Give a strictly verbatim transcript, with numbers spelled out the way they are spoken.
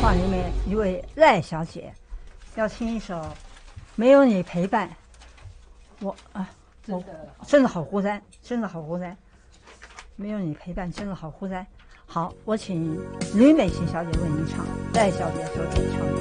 话里面一位赖小姐要听一首《没有你陪伴》，我啊，我真的好孤单，真的好孤单，没有你陪伴，真的好孤单。好，我请吕美琴小姐为您唱，赖小姐所主唱的。